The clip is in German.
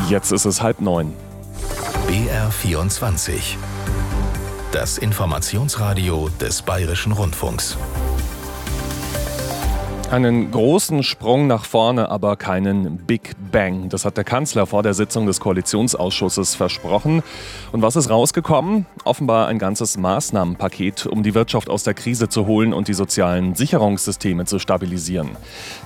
Jetzt ist es 8:30. BR24. Das Informationsradio des Bayerischen Rundfunks. Einen großen Sprung nach vorne, aber keinen Big Bang. Das hat der Kanzler vor der Sitzung des Koalitionsausschusses versprochen. Und was ist rausgekommen? Offenbar ein ganzes Maßnahmenpaket, um die Wirtschaft aus der Krise zu holen und die sozialen Sicherungssysteme zu stabilisieren.